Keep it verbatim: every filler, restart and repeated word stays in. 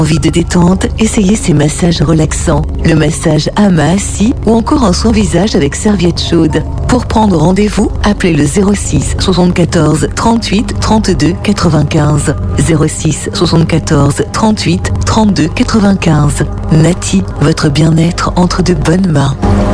Envie de détente? Essayez ces massages relaxants. Le massage à main assis ou encore un soin visage avec serviette chaude. Pour prendre rendez-vous, appelez le zéro six soixante-quatorze trente-huit trente-deux quatre-vingt-quinze. zéro six soixante-quatorze trente-huit trente-deux quatre-vingt-quinze. Nati, votre bien-être entre de bonnes mains.